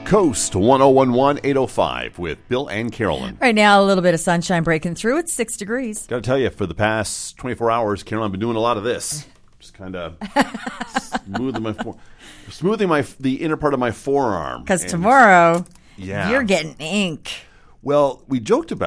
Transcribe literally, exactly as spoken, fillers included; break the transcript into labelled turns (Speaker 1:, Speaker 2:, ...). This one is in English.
Speaker 1: Coast, one oh one one, eight oh five with Bill and Carolyn.
Speaker 2: Right now, a little bit of sunshine breaking through. It's six degrees.
Speaker 1: Got to tell you, for the past twenty-four hours, Carolyn, I've been doing a lot of this. Just kind of smoothing my fore- smoothing my the inner part of my forearm.
Speaker 2: Because tomorrow,
Speaker 1: yeah.
Speaker 2: you're getting ink.
Speaker 1: Well, we joked about